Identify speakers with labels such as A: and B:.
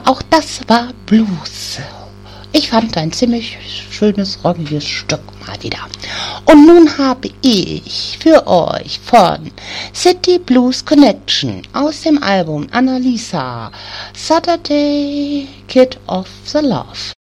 A: Ja, auch das war Blues. Ich fand ein ziemlich schönes, rockiges Stück mal wieder. Und nun habe ich für euch von City Blues Connection aus dem Album Annalisa Saturday Kid of the Love